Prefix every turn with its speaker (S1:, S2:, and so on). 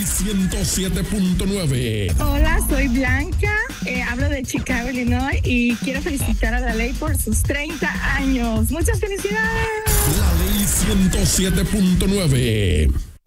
S1: 107.9.
S2: Hola, soy Blanca, hablo de Chicago, Illinois y quiero felicitar a La Ley por sus 30 años. ¡Muchas felicidades!
S1: La Ley 107.9.